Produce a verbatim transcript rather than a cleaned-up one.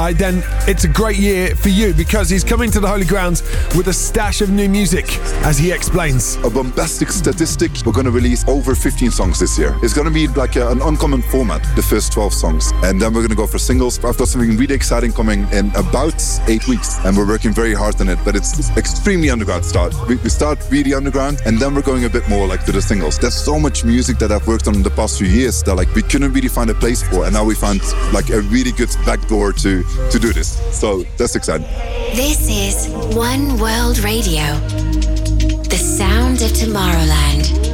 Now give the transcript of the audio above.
Uh, then it's a great year for you because he's coming to the Holy Grounds with a stash of new music, as he explains. A bombastic statistic, we're going to release over fifteen songs this year. It's going to be like a, an uncommon format, the first twelve songs. And then we're going to go for singles. I've got something really exciting coming in about eight weeks, and we're working very hard on it, but it's extremely underground start. We, we start really underground, and then we're going a bit more like to the singles. There's so much music that I've worked on in the past few years that like we couldn't really find a place for, and now we found like a really good backdoor to to do this. So that's exciting. This is One World Radio, the sound of Tomorrowland.